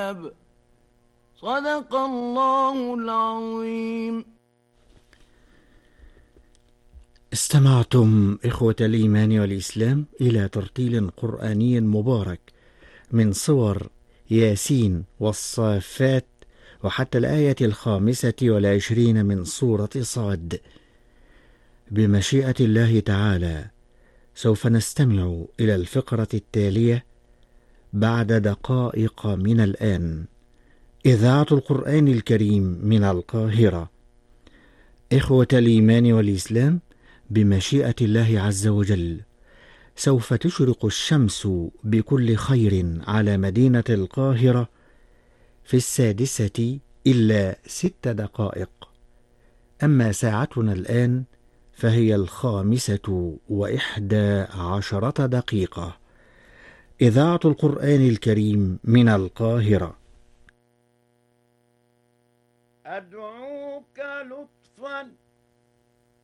صدق الله العظيم. استمعتم إخوة الإيمان والإسلام إلى ترتيل قرآني مبارك من صور ياسين والصافات وحتى الآية 25 من سورة صاد. بمشيئة الله تعالى سوف نستمع إلى الفقرة التالية بعد دقائق من الآن. إذاعة القرآن الكريم من القاهرة. إخوة الإيمان والإسلام، بمشيئة الله عز وجل سوف تشرق الشمس بكل خير على مدينة القاهرة في 6:06. أما ساعتنا الآن فهي 5:11. إذاعة القرآن الكريم من القاهرة. أدعوك لطفا